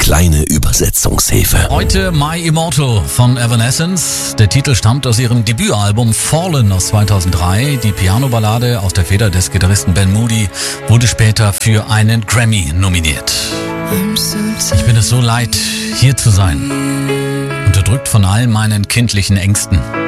kleine Übersetzungshilfe. Heute My Immortal von Evanescence. Der Titel stammt aus ihrem Debütalbum Fallen aus 2003. Die Piano-Ballade aus der Feder des Gitarristen Ben Moody wurde später für einen Grammy nominiert. Ich bin es so leid, hier zu sein. Unterdrückt von all meinen kindlichen Ängsten.